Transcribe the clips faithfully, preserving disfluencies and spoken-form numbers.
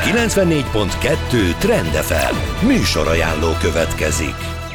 kilencvennégy pont kettő Trend ef em műsorajánló következik.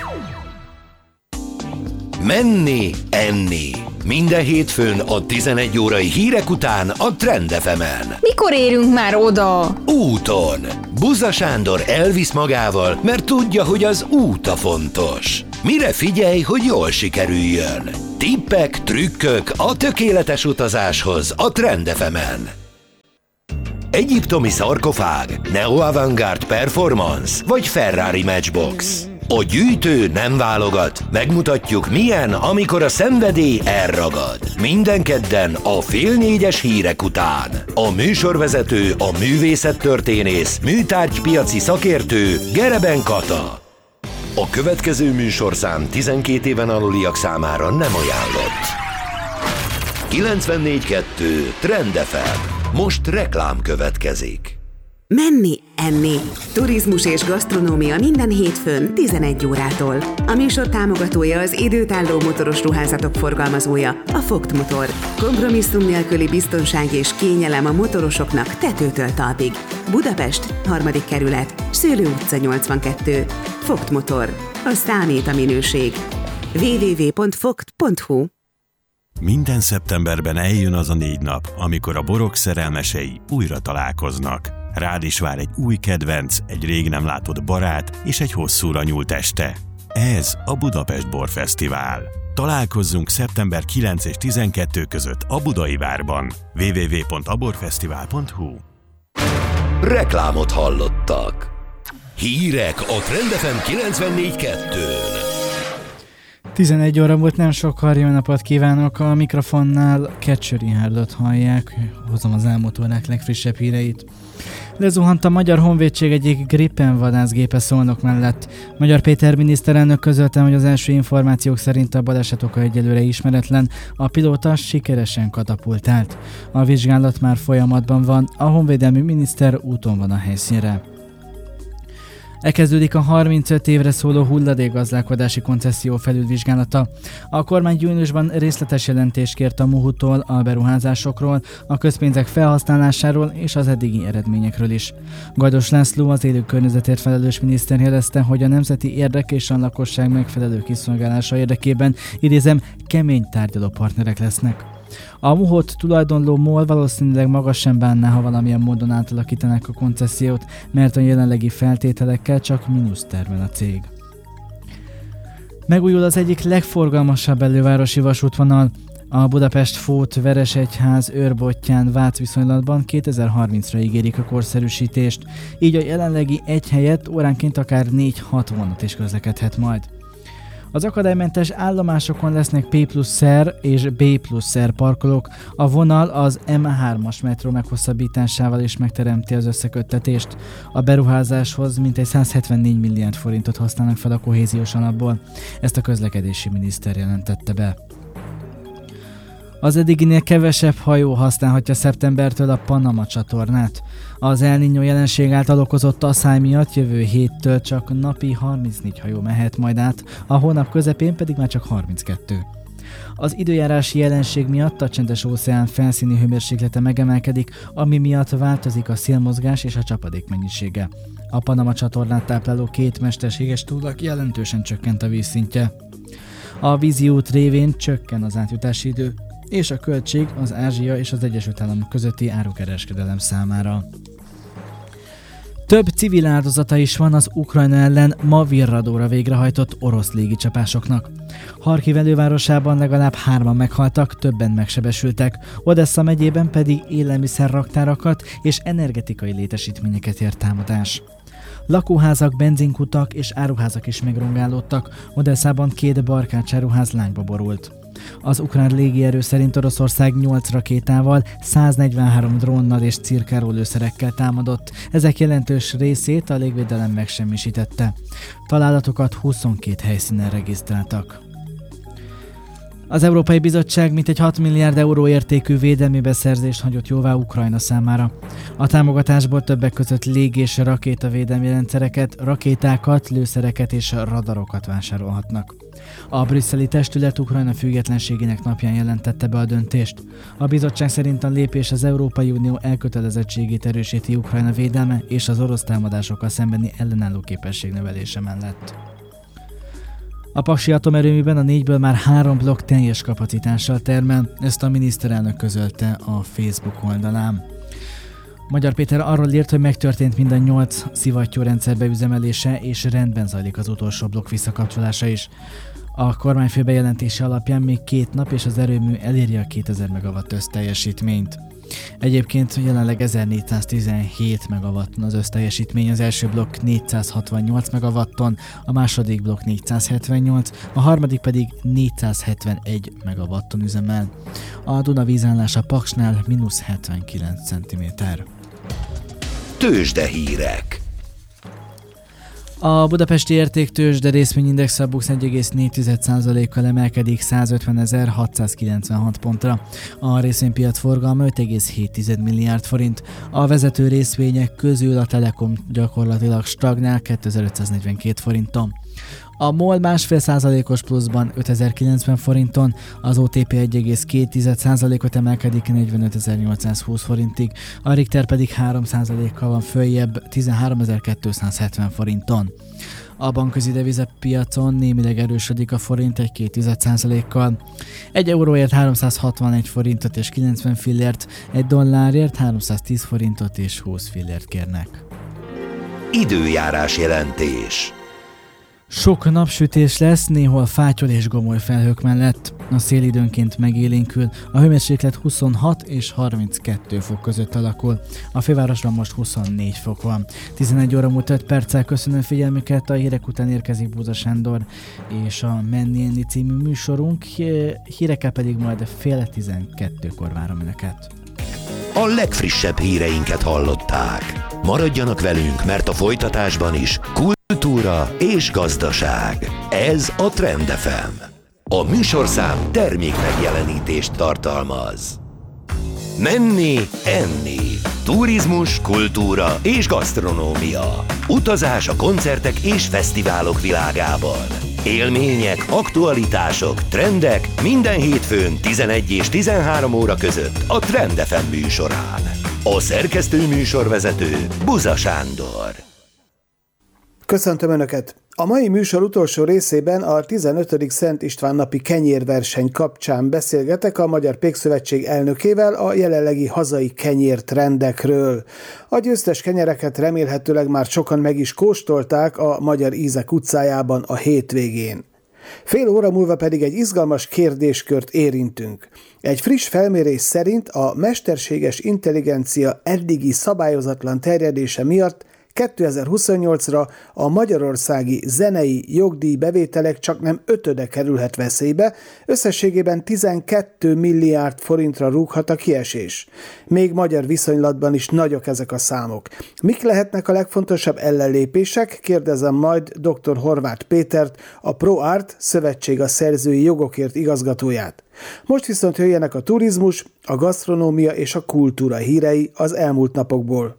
Menni, enni. Minden hétfőn a tizenegy órai hírek után a Trend ef emen. Mikor érünk már oda? Úton. Buza Sándor elvisz magával, mert tudja, hogy az út a fontos. Mire figyelj, hogy jól sikerüljön? Tippek, trükkök a tökéletes utazáshoz a Trend ef emen. Egyiptomi szarkofág, neo-avantgárd performance vagy Ferrari Matchbox. A gyűjtő nem válogat, megmutatjuk milyen, amikor a szenvedély elragad. Minden kedden a fél négyes hírek után. A műsorvezető, a művészettörténész, műtárgypiaci szakértő Gereben Kata. A következő műsorszám tizenkét éven aluliak számára nem ajánlott. kilencvennégy kettő Trend ef em. Most reklám következik. Menni, enni. Turizmus és gasztronómia minden hétfőn tizenegy órától. A műsor támogatója az időtálló motoros ruházatok forgalmazója, a Vogt Motor. Kompromisszum nélküli biztonság és kényelem a motorosoknak tetőtől talpig. Budapest, harmadik kerület, Szőlő utca nyolcvankettő. Vogt Motor. A számít a minőség. double-u double-u double-u pont vogt pont hu. Minden szeptemberben eljön az a négy nap, amikor a borok szerelmesei újra találkoznak. Rád is vár egy új kedvenc, egy rég nem látott barát és egy hosszúra nyúlt este. Ez a Budapest Borfesztivál. Találkozzunk szeptember kilenc és tizenkettő között a Budai Várban. double-u double-u double-u pont aborfesztivál pont hu. Reklámot hallottak. Hírek a Trend ef em kilencvennégy kettőn. tizenegy óra volt, nem sokkal, jó napot kívánok! A mikrofonnál Ketser Richardot hallják, hozom az elmúlt órák legfrissebb híreit. Lezuhant a Magyar Honvédség egyik Gripen vadászgépe Szolnok mellett. Magyar Péter miniszterelnök közölte, hogy az első információk szerint a baleset oka egyelőre ismeretlen, a pilóta sikeresen katapultált. A vizsgálat már folyamatban van, a honvédelmi miniszter úton van a helyszínre. Elkezdődik a harmincöt évre szóló hulladékgazdálkodási koncesszió felülvizsgálata. A kormány júniusban részletes jelentést kért a MUHU-tól a beruházásokról, a közpénzek felhasználásáról és az eddigi eredményekről is. Gajdos László, az élő környezetért felelős miniszter jelezte, hogy a nemzeti érdek és a lakosság megfelelő kiszolgálása érdekében, idézem, kemény tárgyaló partnerek lesznek. A MUHO-t tulajdonló MOL valószínűleg maga sem bánná, ha valamilyen módon átalakítanák a koncesziót, mert a jelenlegi feltételekkel csak mínusz termel a cég. Megújul az egyik legforgalmasabb elővárosi vasútvonal. A Budapest-Fót-Veresegyház-Őrbottyán-Vác viszonylatban kétezer-harmincra ígérik a korszerűsítést, így a jelenlegi egy helyett óránként akár négy-hat vonat is közlekedhet majd. Az akadálymentes állomásokon lesznek P plusz R és B plusz R parkolók, a vonal az M hármas metró meghosszabbításával is megteremti az összeköttetést. A beruházáshoz mintegy száz hetvennégy milliárd forintot használnak fel a kohéziós alapból, ezt a közlekedési miniszter jelentette be. Az eddiginél kevesebb hajó használhatja szeptembertől a Panama csatornát. Az El Niño jelenség által okozott asszály miatt jövő héttől csak napi harmincnégy hajó mehet majd át, a hónap közepén pedig már csak harminckettő. Az időjárási jelenség miatt a Csendes-óceán felszíni hőmérséklete megemelkedik, ami miatt változik a szélmozgás és a csapadék mennyisége. A Panama csatornát tápláló két mesterséges túlak jelentősen csökkent a vízszintje. A vízi út révén csökken az átjutási idő, és a költség az Ázsia és az Egyesült Államok közötti árukereskedelem számára. Több civil áldozata is van az Ukrajna ellen ma Virradóra végrehajtott orosz légicsapásoknak. Harkiv elővárosában legalább hárman meghaltak, többen megsebesültek, Odessa megyében pedig élelmiszerraktárakat és energetikai létesítményeket ért támadás. Lakóházak, benzinkutak és áruházak is megrongálódtak, Odesszában két barkácsáruház lángba borult. Az ukrán légierő szerint Oroszország nyolc rakétával, száznegyvenhárom drónnal és cirkálólőszerekkel támadott. Ezek jelentős részét a légvédelem megsemmisítette. Találatokat huszonkét helyszínen regisztráltak. Az Európai Bizottság mintegy hat milliárd euró értékű védelmi beszerzést hagyott jóvá Ukrajna számára. A támogatásból többek között lég- és rakétavédelmi rendszereket, rakétákat, lőszereket és radarokat vásárolhatnak. A brüsszeli testület Ukrajna függetlenségének napján jelentette be a döntést. A bizottság szerint a lépés az Európai Unió elkötelezettségét erősíti Ukrajna védelme és az orosz támadásokkal szembeni ellenálló képesség növelése mellett. A paksi atomerőműben a négyből már három blokk teljes kapacitással termel, ezt a miniszterelnök közölte a Facebook oldalán. Magyar Péter arról írt, hogy megtörtént mind a nyolc szivattyúrendszer beüzemelése, és rendben zajlik az utolsó blokk visszakapcsolása is. A kormányfő bejelentése alapján még két nap, és az erőmű eléri a kétezer megawatt összteljesítményt. Egyébként jelenleg ezernégyszáztizenhét megawatton az összteljesítmény, az első blokk négyszázhatvannyolc megawatton, a második blokk négyszázhetvennyolc, a harmadik pedig négyszázhetvenegy megawatton üzemel. A Duna vízállása Paksnál mínusz hetvenkilenc centiméter. Tőzsdehírek. A budapesti értéktőzsde részvényindex a BUX egy egész négy százalékkal emelkedik százötvenezer-hatszázkilencvenhat pontra. A részvénypiac forgalma öt egész hét milliárd forint. A vezető részvények közül a Telekom gyakorlatilag stagnál kétezer-ötszáznegyvenkét forinton. A MOL másfél százalékos pluszban ötezer-kilencven forinton, az o té pé egy egész két százalékot emelkedik negyvenötezer-nyolcszázhúsz forintig, a Richter pedig három százalékkal van följebb tizenháromezer-kétszázhetven forinton. A bankközi devizapiacon némileg erősödik a forint egy-két százalékkal. Egy euróért háromszázhatvanegy forintot és kilencven fillért, egy dollárért háromszáztíz forintot és húsz fillért kérnek. Időjárás jelentés. Sok napsütés lesz, néhol fátyol és gomoly felhők mellett. A szél időnként megélénkül, a hőmérséklet huszonhat és harminckettő fok között alakul. A fővárosban most huszonnégy fok van. tizenegy óra múlt öt perccel köszönöm figyelmüket, a hírek után érkezik Búza Sándor és a Menni Enni című műsorunk, hírekkel pedig majd fél tizenkettőkor várom önöket. A legfrissebb híreinket hallották. Maradjanak velünk, mert a folytatásban is kultúra és gazdaság. Ez a Trend ef em. A műsorszám termék megjelenítést tartalmaz. Menni, enni. Turizmus, kultúra és gasztronómia. Utazás a koncertek és fesztiválok világában. Élmények, aktualitások, trendek minden hétfőn tizenegy és tizenhárom óra között a Trend ef em műsorán. A szerkesztő műsorvezető Búza Sándor. Köszöntöm Önöket! A mai műsor utolsó részében a tizenötödik Szent István napi kenyérverseny kapcsán beszélgetek a Magyar Pékszövetség elnökével a jelenlegi hazai kenyértrendekről. A győztes kenyereket remélhetőleg már sokan meg is kóstolták a Magyar Ízek utcájában a hétvégén. Fél óra múlva pedig egy izgalmas kérdéskört érintünk. Egy friss felmérés szerint a mesterséges intelligencia eddigi szabályozatlan terjedése miatt kétezer-huszonnyolcra a magyarországi zenei jogdíjbevételek csaknem ötöde kerülhet veszélybe, összességében tizenkét milliárd forintra rúghat a kiesés. Még magyar viszonylatban is nagyok ezek a számok. Mik lehetnek a legfontosabb ellenlépések? Kérdezem majd dr. Horváth Pétert, a ProArt Szövetség a szerzői jogokért igazgatóját. Most viszont jöjjenek a turizmus, a gasztronómia és a kultúra hírei az elmúlt napokból.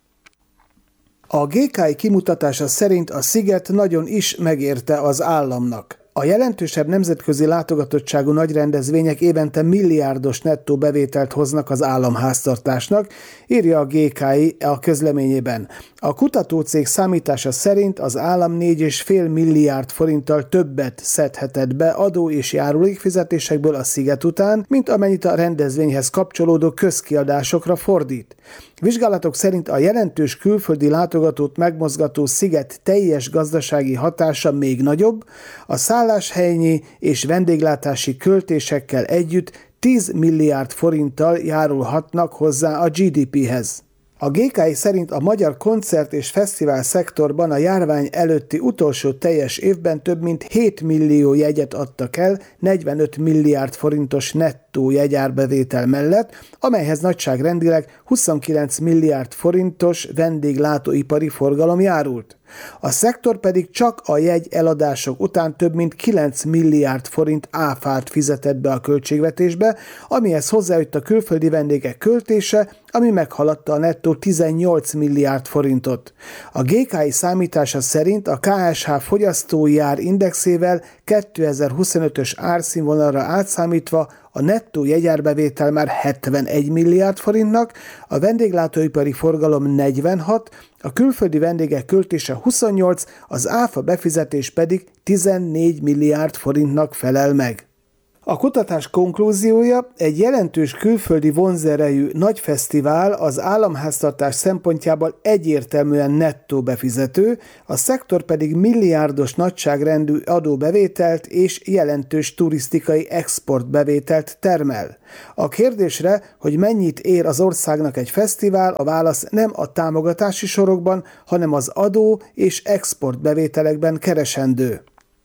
A gé ká i kimutatása szerint a sziget nagyon is megérte az államnak. A jelentősebb nemzetközi látogatottságú nagyrendezvények évente milliárdos nettó bevételt hoznak az államháztartásnak, írja a gé ká i a közleményében. A kutatócég számítása szerint az állam négy egész öt milliárd forinttal többet szedhetett be adó és járulékfizetésekből a sziget után, mint amennyit a rendezvényhez kapcsolódó közkiadásokra fordít. Vizsgálatok szerint a jelentős külföldi látogatót megmozgató sziget teljes gazdasági hatása még nagyobb, a szálláshelynyi és vendéglátási költésekkel együtt tíz milliárd forinttal járulhatnak hozzá a gé dé péhez. A gé ká i szerint a magyar koncert és fesztivál szektorban a járvány előtti utolsó teljes évben több mint hét millió jegyet adtak el negyvenöt milliárd forintos nettó jegyárbevétel mellett, amelyhez nagyságrendileg huszonkilenc milliárd forintos vendéglátóipari forgalom járult. A szektor pedig csak a jegy eladások után több mint kilenc milliárd forint áfát fizetett be a költségvetésbe, amihez hozzájött a külföldi vendégek költése, ami meghaladta a nettó tizennyolc milliárd forintot. A gé ká i számítása szerint a ká es há fogyasztói ár indexével kétezer-huszonötös árszínvonalra átszámítva a nettó jegyárbevétel már hetvenegy milliárd forintnak, a vendéglátóipari forgalom negyvenhat, a külföldi vendégek költése huszonnyolc, az áfa befizetés pedig tizennégy milliárd forintnak felel meg. A kutatás konklúziója: egy jelentős külföldi vonzerejű nagy fesztivál az államháztartás szempontjából egyértelműen nettó befizető, a szektor pedig milliárdos nagyságrendű adóbevételt és jelentős turisztikai exportbevételt termel. A kérdésre, hogy mennyit ér az országnak egy fesztivál, a válasz nem a támogatási sorokban, hanem az adó és exportbevételekben keresendő.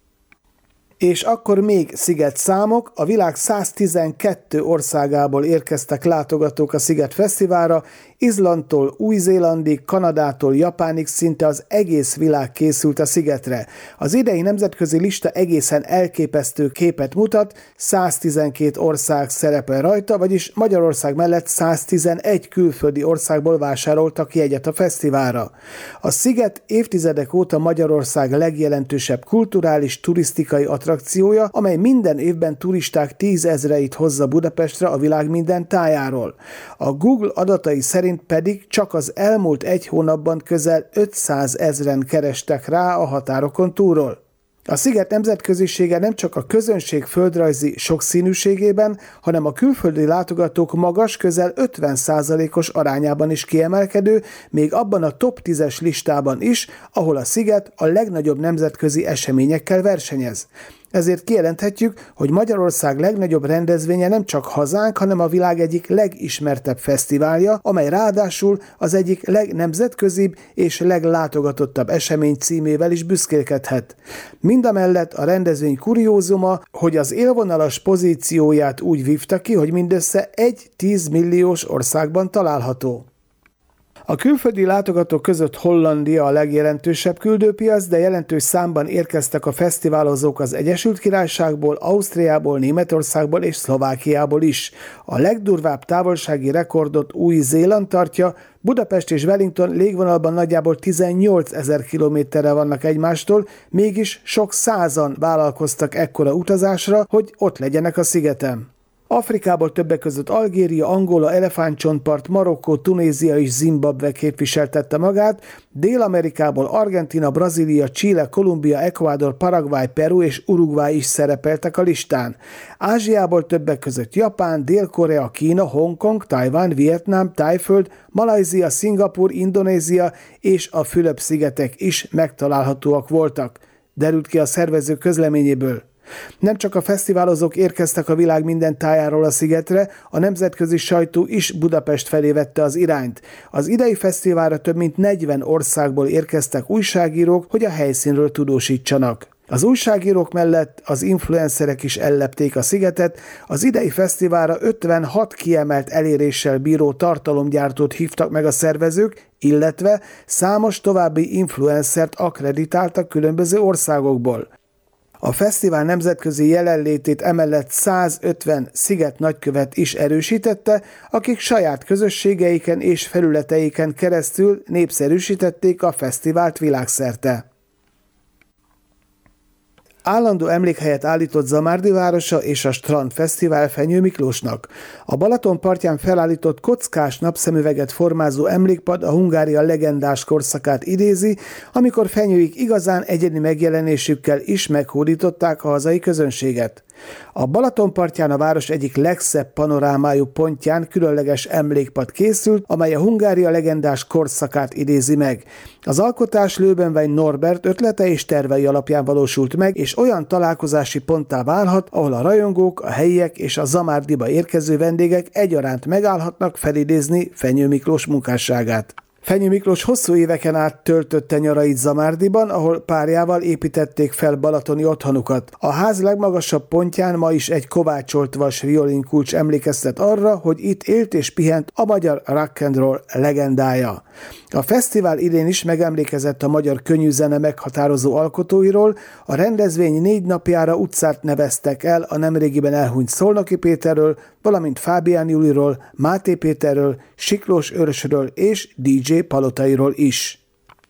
És akkor még szigetszámok: a világ száztizenkét országából érkeztek látogatók a Sziget Fesztiválra, Izlandtól Új-Zélandig, Kanadától Japánig szinte az egész világ készült a szigetre. Az idei nemzetközi lista egészen elképesztő képet mutat, száztizenkét ország szerepel rajta, vagyis Magyarország mellett száztizenegy külföldi országból vásároltak jegyet a fesztiválra. A sziget évtizedek óta Magyarország legjelentősebb kulturális, turisztikai attrakciója, amely minden évben turisták tízezreit hozza Budapestre a világ minden tájáról. A Google adatai szerint pedig csak az elmúlt egy hónapban közel ötszázezren kerestek rá a határokon túlról. A sziget nemzetközisége nem csak a közönség földrajzi sokszínűségében, hanem a külföldi látogatók magas, közel ötven százalékos arányában is kiemelkedő, még abban a top tízes listában is, ahol a sziget a legnagyobb nemzetközi eseményekkel versenyez. Ezért kijelenthetjük, hogy Magyarország legnagyobb rendezvénye nem csak hazánk, hanem a világ egyik legismertebb fesztiválja, amely ráadásul az egyik legnemzetközibb és leglátogatottabb esemény címével is büszkélkedhet. Mindamellett a rendezvény kuriózuma, hogy az élvonalas pozícióját úgy vívta ki, hogy mindössze egy tízmilliós országban található. A külföldi látogatók között Hollandia a legjelentősebb küldőpiac, de jelentős számban érkeztek a fesztiválozók az Egyesült Királyságból, Ausztriából, Németországból és Szlovákiából is. A legdurvább távolsági rekordot Új-Zéland tartja, Budapest és Wellington légvonalban nagyjából tizennyolcezer kilométerre vannak egymástól, mégis sok százan vállalkoztak ekkora utazásra, hogy ott legyenek a szigeten. Afrikából többek között Algéria, Angola, Elefántcsontpart, Marokkó, Tunézia és Zimbabwe képviseltette magát, Dél-Amerikából Argentína, Brazília, Chile, Kolumbia, Ecuador, Paraguay, Peru és Uruguay is szerepeltek a listán. Ázsiából többek között Japán, Dél-Korea, Kína, Hongkong, Tajván, Vietnám, Tájföld, Malajzia, Szingapur, Indonézia és a Fülöp-szigetek is megtalálhatóak voltak, derült ki a szervező közleményéből. Nem csak a fesztiválozók érkeztek a világ minden tájáról a szigetre, a nemzetközi sajtó is Budapest felé vette az irányt. Az idei fesztiválra több mint negyven országból érkeztek újságírók, hogy a helyszínről tudósítsanak. Az újságírók mellett az influencerek is ellepték a szigetet, az idei fesztiválra ötvenhat kiemelt eléréssel bíró tartalomgyártót hívtak meg a szervezők, illetve számos további influencert akkreditáltak különböző országokból. A fesztivál nemzetközi jelenlétét emellett százötven sziget nagykövet is erősítette, akik saját közösségeiken és felületeiken keresztül népszerűsítették a fesztivált világszerte. Állandó emlékhelyet állított Zamárdi városa és a Strand Fesztivál Fenyő Miklósnak. A Balaton partján felállított kockás napszemüveget formázó emlékpad a Hungária legendás korszakát idézi, amikor fenyőik igazán egyedi megjelenésükkel is meghódították a hazai közönséget. A Balaton partján a város egyik legszebb panorámájú pontján különleges emlékpad készült, amely a Hungária legendás korszakát idézi meg. Az alkotás Löwenwein Norbert ötlete és tervei alapján valósult meg, és olyan találkozási ponttá válhat, ahol a rajongók, a helyiek és a Zamárdiba érkező vendégek egyaránt megállhatnak felidézni Fenyő Miklós munkásságát. Fenyő Miklós hosszú éveken át töltötte nyarait Zamárdiban, ahol párjával építették fel balatoni otthonukat. A ház legmagasabb pontján ma is egy kovácsolt vas violinkulcs emlékeztet arra, hogy itt élt és pihent a magyar rock and roll legendája. A fesztivál idén is megemlékezett a magyar könnyűzene meghatározó alkotóiról, a rendezvény négy napjára utcát neveztek el a nemrégiben elhunyt Szolnoki Péterről, valamint Fábián Juliról, Máté Péterről, Siklós Őrsről és dé dzsé Palotairól is.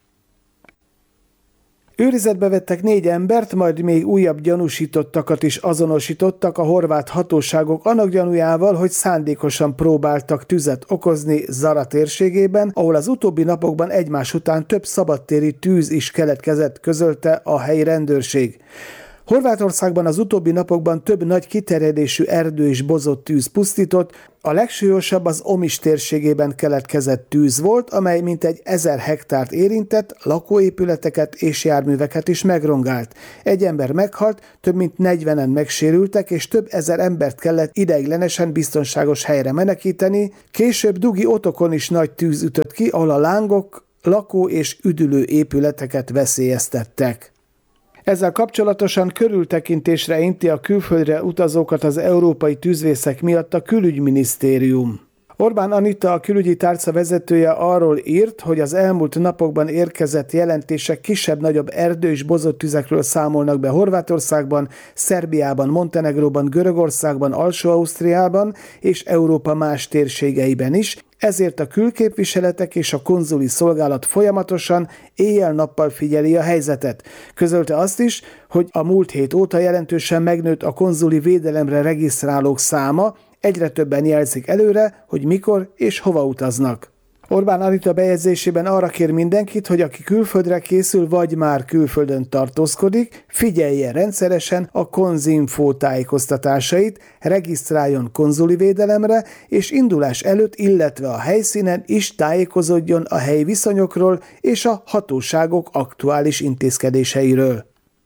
Őrizetbe vettek négy embert, majd még újabb gyanúsítottakat is azonosítottak a horvát hatóságok annak gyanújával, hogy szándékosan próbáltak tüzet okozni Zara térségében, ahol az utóbbi napokban egymás után több szabadtéri tűz is keletkezett, közölte a helyi rendőrség. Horvátországban az utóbbi napokban több nagy kiterjedésű erdő és bozott tűz pusztított, a legsúlyosabb az Omis térségében keletkezett tűz volt, amely mintegy ezer hektárt érintett, lakóépületeket és járműveket is megrongált. Egy ember meghalt, több mint negyvenen megsérültek, és több ezer embert kellett ideiglenesen biztonságos helyre menekíteni. Később Dugi Otokon is nagy tűz ütött ki, ahol a lángok lakó és üdülő épületeket veszélyeztettek. Ezzel kapcsolatosan körültekintésre inti a külföldre utazókat az európai tűzvészek miatt a külügyminisztérium. Orbán Anita, a külügyi tárca vezetője arról írt, hogy az elmúlt napokban érkezett jelentések kisebb-nagyobb erdő- és bozott tüzekről számolnak be Horvátországban, Szerbiában, Montenegróban, Görögországban, Alsó-Ausztriában és Európa más térségeiben is, ezért a külképviseletek és a konzuli szolgálat folyamatosan éjjel-nappal figyeli a helyzetet. Közölte azt is, hogy a múlt hét óta jelentősen megnőtt a konzuli védelemre regisztrálók száma, egyre többen jelzik előre, hogy mikor és hova utaznak. Orbán Anita bejegyzésében arra kér mindenkit, hogy aki külföldre készül, vagy már külföldön tartózkodik, figyelje rendszeresen a Konzinfo tájékoztatásait, regisztráljon konzuli védelemre, és indulás előtt, illetve a helyszínen is tájékozódjon a helyi viszonyokról és a hatóságok aktuális intézkedéseiről.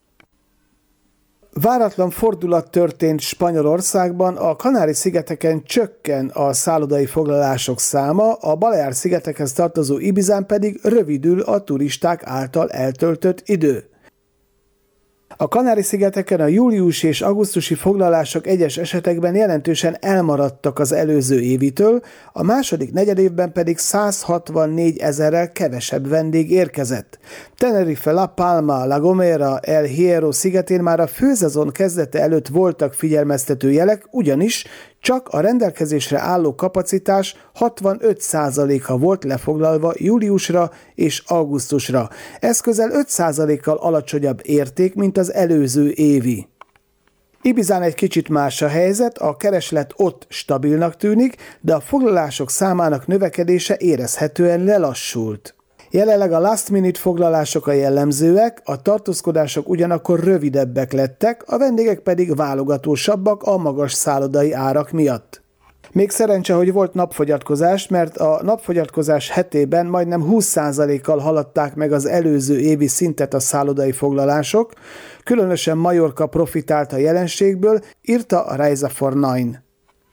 Váratlan fordulat történt Spanyolországban, a Kanári-szigeteken csökken a szállodai foglalások száma, a Baleár-szigetekhez tartozó Ibizán pedig rövidül a turisták által eltöltött idő. A Kanári-szigeteken a július és augusztusi foglalások egyes esetekben jelentősen elmaradtak az előző évitől, a második negyedévben pedig száz hatvannégy ezerrel kevesebb vendég érkezett. Tenerife, La Palma, La Gomera, El Hierro szigetén már a főszezon kezdete előtt voltak figyelmeztető jelek, ugyanis csak a rendelkezésre álló kapacitás hatvanöt százaléka volt lefoglalva júliusra és augusztusra. Ez közel öt százalékkal alacsonyabb érték, mint az előző évi. Ibizán egy kicsit más a helyzet, a kereslet ott stabilnak tűnik, de a foglalások számának növekedése érezhetően lelassult. Jelenleg a last minute foglalások a jellemzőek, a tartózkodások ugyanakkor rövidebbek lettek, a vendégek pedig válogatósabbak a magas szállodai árak miatt. Még szerencse, hogy volt napfogyatkozás, mert a napfogyatkozás hetében majdnem húsz százalékkal haladták meg az előző évi szintet a szállodai foglalások, különösen Majorka profitált a jelenségből, írta a Reise for Nine.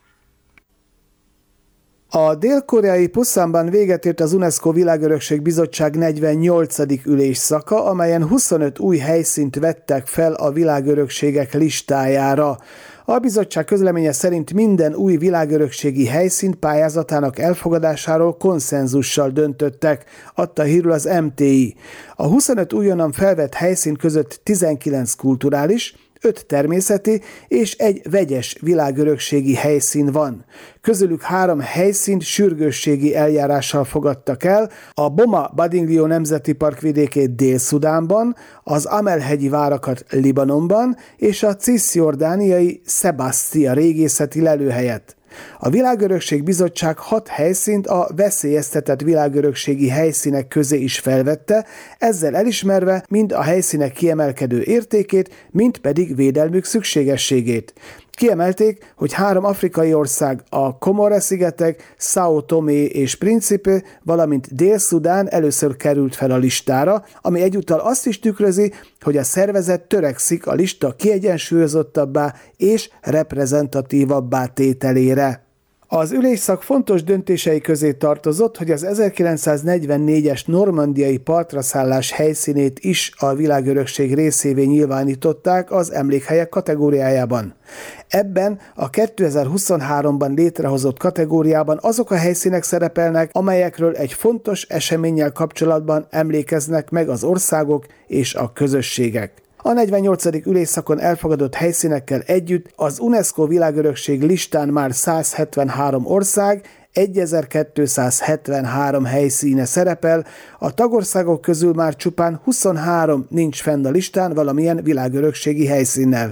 A dél-koreai Pusanban véget ért az UNESCO Világörökség Bizottság negyvennyolcadik ülésszaka, amelyen huszonöt új helyszínt vettek fel a világörökségek listájára. A bizottság közleménye szerint minden új világörökségi helyszín pályázatának elfogadásáról konszenzussal döntöttek, adta hírül az em té i. A huszonöt újonnan felvett helyszín között tizenkilenc kulturális, öt természeti és egy vegyes világörökségi helyszín van. Közülük három helyszínt sürgősségi eljárással fogadtak el, a Boma Badinglio Nemzeti Park vidékét Dél-Szudánban, az Amel-hegyi várakat Libanonban és a cisjordániai Sebastia régészeti lelőhelyet. A Világörökség Bizottság hat helyszínt a veszélyeztetett világörökségi helyszínek közé is felvette, ezzel elismerve mind a helyszínek kiemelkedő értékét, mind pedig védelmük szükségességét. Kiemelték, hogy három afrikai ország, a Comore-szigetek, São Tomé és Príncipe, valamint Dél-Szudán először került fel a listára, ami egyúttal azt is tükrözi, hogy a szervezet törekszik a lista kiegyensúlyozottabbá és reprezentatívabbá tételére. Az ülésszak fontos döntései közé tartozott, hogy az ezerkilencszáznegyvennégyes normandiai partraszállás helyszínét is a világörökség részévé nyilvánították az emlékhelyek kategóriájában. Ebben a kétezer-huszonháromban létrehozott kategóriában azok a helyszínek szerepelnek, amelyekről egy fontos eseménnyel kapcsolatban emlékeznek meg az országok és a közösségek. A negyvennyolcadik ülésszakon elfogadott helyszínekkel együtt az UNESCO világörökség listán már száz hetvenhárom ország, egyezer-kétszázhetvenhárom helyszíne szerepel, a tagországok közül már csupán huszonhárom nincs fenn a listán valamilyen világörökségi helyszínnel.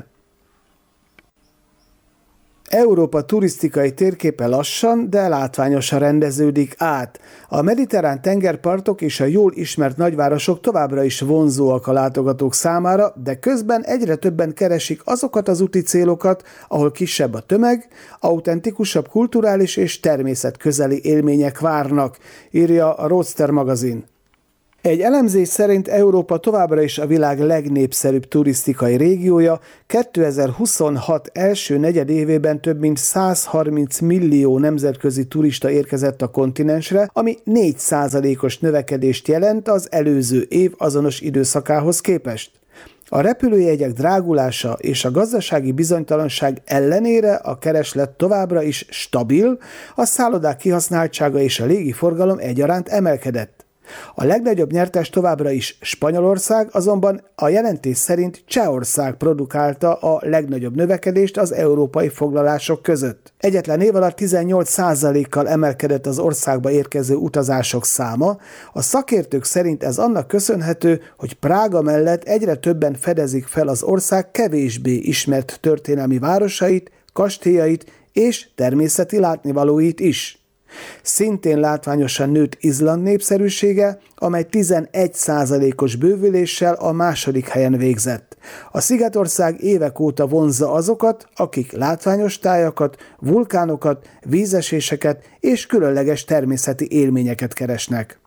Európa turisztikai térképe lassan, de látványosan rendeződik át. A mediterrán tengerpartok és a jól ismert nagyvárosok továbbra is vonzóak a látogatók számára, de közben egyre többen keresik azokat az úti célokat, ahol kisebb a tömeg, autentikusabb kulturális és természetközeli élmények várnak, írja a Roadster magazin. Egy elemzés szerint Európa továbbra is a világ legnépszerűbb turisztikai régiója, kétezer-huszonhat első negyedévében több mint száz harminc millió nemzetközi turista érkezett a kontinensre, ami négy százalékos növekedést jelent az előző év azonos időszakához képest. A repülőjegyek drágulása és a gazdasági bizonytalanság ellenére a kereslet továbbra is stabil, a szállodák kihasználtsága és a légiforgalom egyaránt emelkedett. A legnagyobb nyertes továbbra is Spanyolország, azonban a jelentés szerint Csehország produkálta a legnagyobb növekedést az európai foglalások között. Egyetlen év alatt tizennyolc százalékkal emelkedett az országba érkező utazások száma, a szakértők szerint ez annak köszönhető, hogy Prága mellett egyre többen fedezik fel az ország kevésbé ismert történelmi városait, kastélyait és természeti látnivalóit is. Szintén látványosan nőtt Izland népszerűsége, amely tizenegy százalékos bővüléssel a második helyen végzett. A szigetország évek óta vonzza azokat, akik látványos tájakat, vulkánokat, vízeséseket és különleges természeti élményeket keresnek.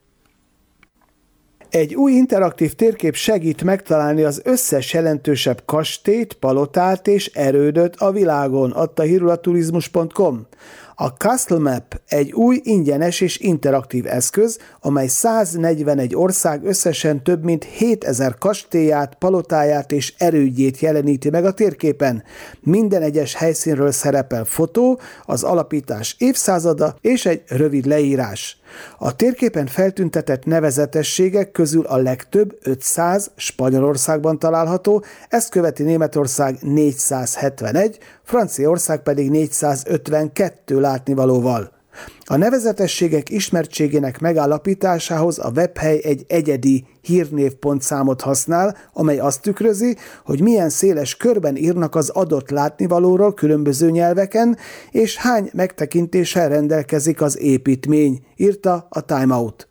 Egy új interaktív térkép segít megtalálni az összes jelentősebb kastélyt, palotát és erődöt a világon, adta hírül a turizmus pont com. A Castle Map egy új ingyenes és interaktív eszköz, amely száznegyvenegy ország összesen több mint hétezer kastélyát, palotáját és erődjét jeleníti meg a térképen. Minden egyes helyszínről szerepel fotó, az alapítás évszázada és egy rövid leírás. A térképen feltüntetett nevezetességek közül a legtöbb, ötszáz Spanyolországban található, ezt követi Németország négyszázhetvenegy, Franciaország pedig négyszázötvenkettő látnivalóval. A nevezetességek ismertségének megállapításához a webhely egy egyedi hírnévpontszámot használ, amely azt tükrözi, hogy milyen széles körben írnak az adott látnivalóról különböző nyelveken, és hány megtekintéssel rendelkezik az építmény, írta a Time Out.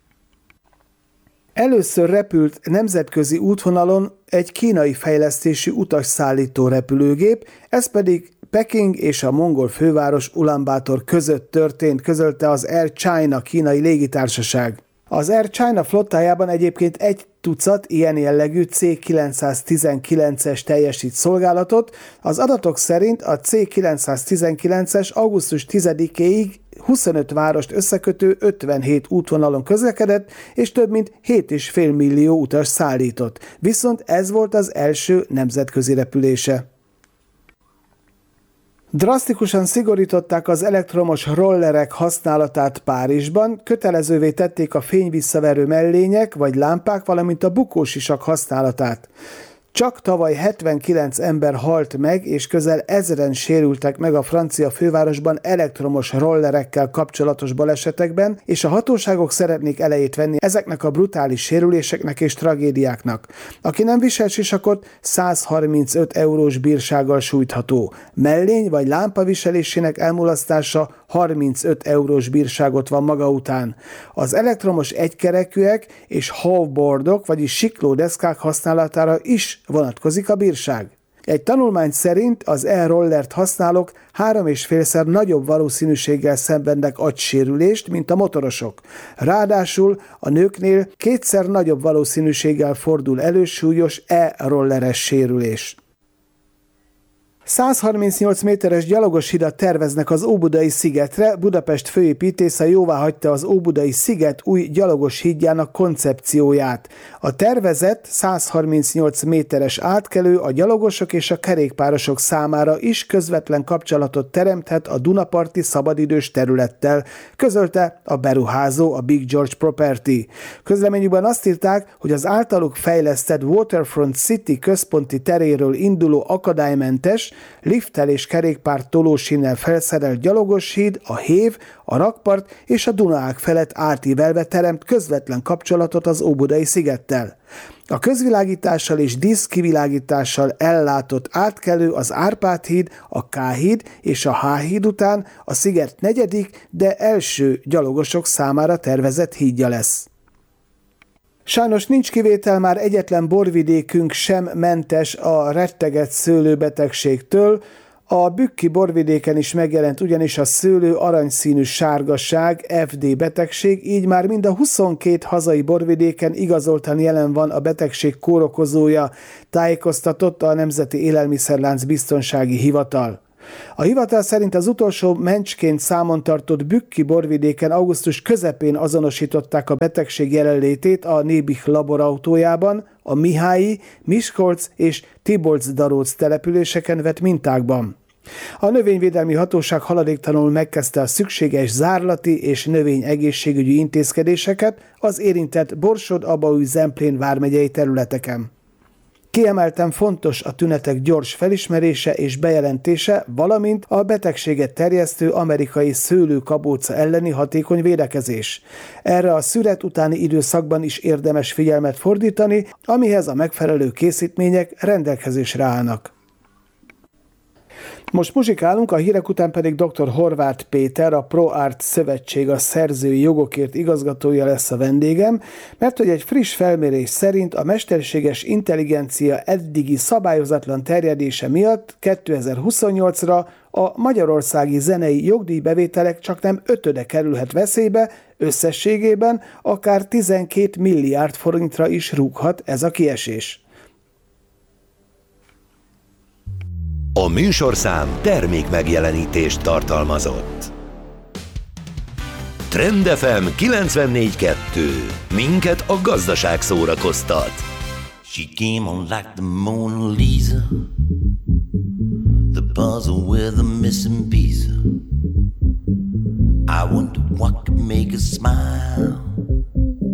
Először repült nemzetközi útvonalon egy kínai fejlesztésű utasszállító repülőgép, ez pedig Peking és a mongol főváros Ulaanbaatar között történt, közölte az Air China kínai légitársaság. Az Air China flottájában egyébként egy tucat ilyen jellegű cé kilencszáztizenkilences teljesít szolgálatot, az adatok szerint a cé kilencszáztizenkilences augusztus tizedikéig huszonöt várost összekötő ötvenhét útvonalon közlekedett, és több mint hét egész öt millió utas szállított. Viszont ez volt az első nemzetközi repülése. Drasztikusan szigorították az elektromos rollerek használatát Párizsban, kötelezővé tették a fényvisszaverő mellények vagy lámpák, valamint a bukósisak használatát. Csak tavaly hetvenkilenc ember halt meg, és közel ezren sérültek meg a francia fővárosban elektromos rollerekkel kapcsolatos balesetekben, és a hatóságok szeretnék elejét venni ezeknek a brutális sérüléseknek és tragédiáknak. Aki nem visel sisakot, száz harmincöt eurós bírsággal sújtható. Mellény vagy lámpa viselésének elmulasztása harmincöt eurós bírságot van maga után. Az elektromos egykerekűek és hoverboardok, vagyis siklódeszkák használatára is vonatkozik a bírság. Egy tanulmány szerint az e-rollert használók három és félszer nagyobb valószínűséggel szenvednek agysérülést, mint a motorosok. Ráadásul a nőknél kétszer nagyobb valószínűséggel fordul elő súlyos e-rolleres sérülés. százharmincnyolc méteres gyalogos hidat terveznek az Óbudai szigetre. Budapest főépítésze jóváhagyta az Óbudai sziget új gyalogos hídjának koncepcióját. A tervezett százharmincnyolc méteres átkelő a gyalogosok és a kerékpárosok számára is közvetlen kapcsolatot teremthet a dunaparti szabadidős területtel, közölte a beruházó, a Big George Property. Közleményükben azt írták, hogy az általuk fejlesztett Waterfront City központi teréről induló akadálymentes, lifttel és kerékpár tolósínnel felszerelt gyalogos híd a Hév, a rakpart és a Dunaág felett átívelve teremt közvetlen kapcsolatot az Óbudai szigettel. A közvilágítással és díszkivilágítással ellátott átkelő az Árpád híd, a K-híd és a H-híd után a sziget negyedik, de első gyalogosok számára tervezett hídja lesz. Sajnos nincs kivétel, már egyetlen borvidékünk sem mentes a retteget szőlőbetegségtől. A bükki borvidéken is megjelent ugyanis a szőlő aranyszínű sárgaság, ef dé betegség, így már mind a huszonkét hazai borvidéken igazoltan jelen van a betegség kórokozója, tájékoztatott a Nemzeti Élelmiszerlánc Biztonsági Hivatal. A hivatal szerint az utolsó mencsként számon tartott bükki borvidéken augusztus közepén azonosították a betegség jelenlétét a Nébih laborautójában, a Mihályi, Miskolc és Tibolc-Daróc településeken vett mintákban. A növényvédelmi hatóság haladéktalanul megkezdte a szükséges zárlati és növényegészségügyi intézkedéseket az érintett Borsod-Abaúj-Zemplén vármegyei területeken. Kiemelten fontos a tünetek gyors felismerése és bejelentése, valamint a betegséget terjesztő amerikai szőlőkabóca elleni hatékony védekezés. Erre a szüret utáni időszakban is érdemes figyelmet fordítani, amihez a megfelelő készítmények rendelkezésre állnak. Most muzsikálunk, a hírek után pedig dr. Horváth Péter, a ProArt Szövetség a szerzői jogokért igazgatója lesz a vendégem, mert hogy egy friss felmérés szerint a mesterséges intelligencia eddigi szabályozatlan terjedése miatt kétezer-huszonnyolcra a magyarországi zenei jogdíjbevételek csaknem ötöde kerülhet veszélybe, összességében akár tizenkét milliárd forintra is rúghat ez a kiesés. A műsorszám termék megjelenítést tartalmazott. Trend ef em kilencvennégy kettő. Minket a gazdaság szórakoztat. She came on like the Mona Lisa, the puzzle with the missing piece. I wonder what could make her smile.